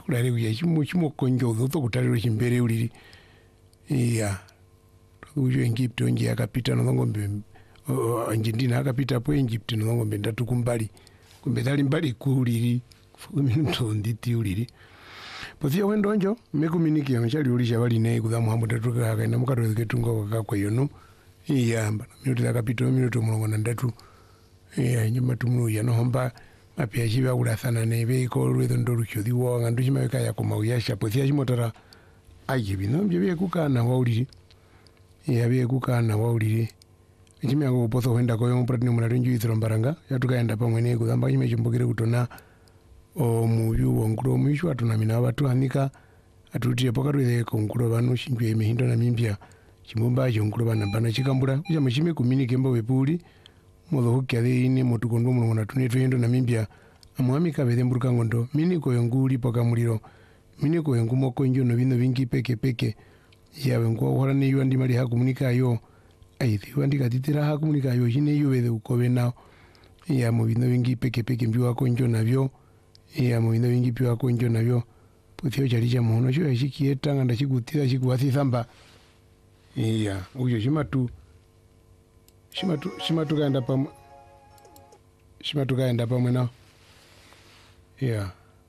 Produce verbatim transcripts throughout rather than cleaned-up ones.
kulare kuya chimo chimo konjo zoto kutariro chimbere uliri iya ujo Egypt onje akapita no ngombe Argentina akapita po Egypt no ngombe ndatu kumbali kumbe dali mbali kuliri minuto nditi uliri pothia wendonjo mekuminiki amechali ulisha bali naye kudhamu hambo ndatuka akaenda mukato ketunga kakwa yono iyamba minuto akapita minuto mulongo na ndatu iya nyuma tumunu ya no homba mapya chiba kulathana nebe ko lwedo ndorucho diwo ngandu chimaweka yako mauyasha pothia chimotara aje bino bye kukana wauliri ya bye kukana wauliri chimya ko potho wenda ko yo pratini mularenju ithiro mbaranga yatukaenda pamwe ne kudhamba chime chimbukire kutona o muyu wonguro mwisho atunamina watu hanika atutiye pokatwe konkulo banu shinjwe emihindo na mimbya chimumba chongkulo bana bana chikambura kuja machime kuminike mbo wepuli modo hukyade ini motukondo muno na tuni twendo na mimbya amwami kabere mburuka ngondo mini ko yonguli poka muliro mini ko yongumo konjo no bino bingi peke peke yawe ngo hora ne yuandi mali ha komunika yo aithi wandi katitira ha komunika yo chine yo wede ukobe na ya mo bino bingi peke peke mbiwa konjo navyo ya mo bino bingi piwa konjo navyo puthio chalicha muno cho shikieta nganda chikutira chikuwathi thamba iya uyo chimatu Shimatu shimatu kaenda pamwe shimatu kaenda pamwe nao yeah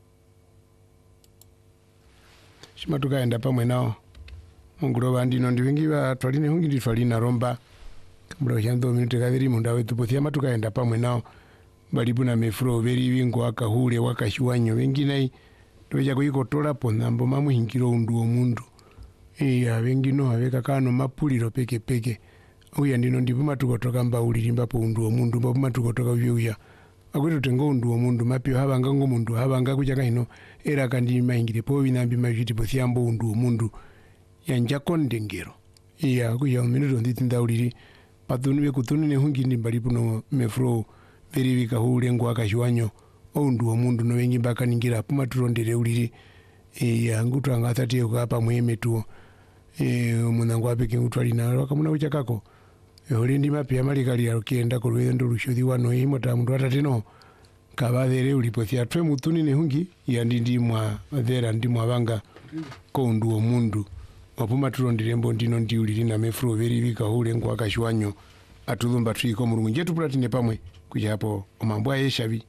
shimatu kaenda pamwe nao mungulo bandi no ndingi ba twaline hungi ndi twalina romba kambura chando minute kadiri munda wetu pothia matu kaenda pamwe nao balibu na mefro beri bingo akahule wakashiwanyo wengi nai toja kuikotola ponambo mamu hinkiro undu omundu iya wengi no aveka kano mapuliro peke peke uya ndino ndipuma tukotoka mbaulirimba po undu omundu mbapuma tukotoka vyuya akwetu tengo undu omundu mapyo habanga ngo mundu habanga kuchaka ino era kandi maingire po binambi majiti po thiambo undu omundu yanja kondengero iya kuya minuto nditi ndauliri patunu be kutunu ne hungi ndi mbali puno mefro veri vikahule ngo akashwanyo undu omundu no wengi baka ningira puma turondere uliri iya ngutu angathati ko apa mweme tuo eh munango apeke ngutwali na wakamuna uchakako Yoli ndi mapya malikali alokenda ko lwendo lushodhi wano imota mundu atatino kabadhere ulipothia twe mutuni ne hungi yandi ndi mwa dhera ndi mwa banga ko ndu omundu mapuma turondire mbo ndino ndi uliri na mefro veri vikahule ngo akashwanyo atulumba twiko mulungu njetu platine pamwe kuja hapo omambwa yeshabi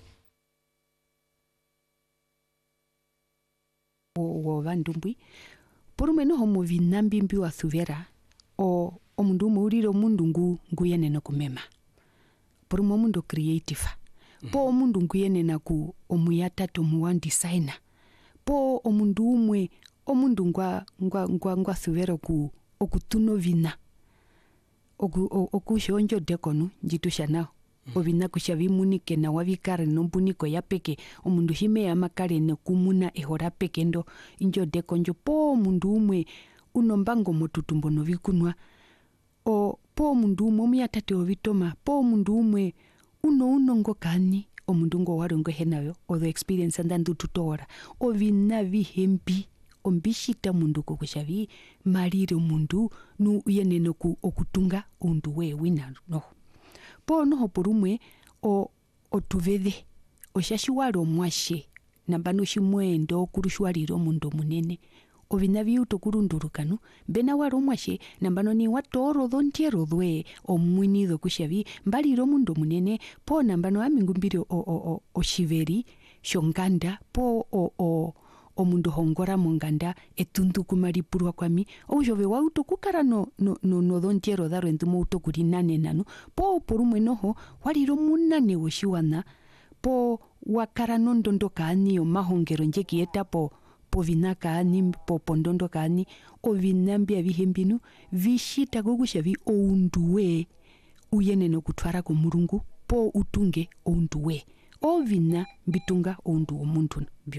wo vandumbwi porume no homo vinambi mbi wa thuvera o omundu muuriro mundu ngu nguyenena kumema porume omundu creative po omundu nguyenena ku omuyatatu muwan designer po omundu umwe omundu ngwa ngwa ngwa ngwa thuvera ku okutuno vina oku okushonjo dekonu njitushana obina kushavimunike na wavikare nombuniko ya peke omundu hime ya makare ne kumuna ehora peke ndo injo dekonjo po mundu umwe unombango motutumbo no vikunwa o po mundu umwe muyatate ovitoma po mundu umwe uno unongo kani omundu ngo warongo henayo o the experience ndandu tutora ovina vihembi ombishita mundu kokushavi mariro mundu nu yenene ku okutunga undu we wina no po no porumwe o otuvede oshashiwaro mwashe nambano shimwendo kurushwariro mundu munene ovinavi utokurundurukanu bena waro mwashe nambano ni watoro dontiero dwe omwinido kushavi mbaliro mundu munene po nambano amingumbiri o o o oshiveri shonganda po o o omundu hongora monganda etundu kumaripurwa kwami ojove wa utokukara no no no, no dontiero daro entumo utokurinane nanu po porumwe noho wariro munane woshiwana po wakara nondondo kaani o mahongero njeki eta po po vinaka ani po pondondo kaani o vinambia vihembinu vishita gogusha vi ounduwe uyenene kutwara ko murungu po utunge ounduwe o vina bitunga oundu omuntu bio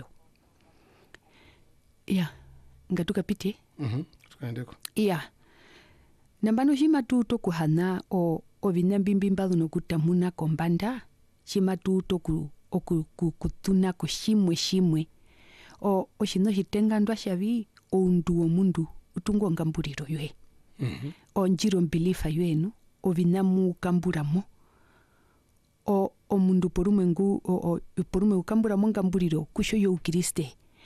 ya ngatuka pite mhm tukaendeko ya nambano shima tu to kuhana o o vinambimba no kutamuna kombanda shima tu to ku okutuna ko shimwe shimwe o oshino hitenga ndwa shavi oundu omundu utungo ngamburiro ywe mhm o njiro mbilifa yenu o vinamu kamburamo o omundu porumwe ngu o, o porumwe ukambura mongamburiro kusho yo ukriste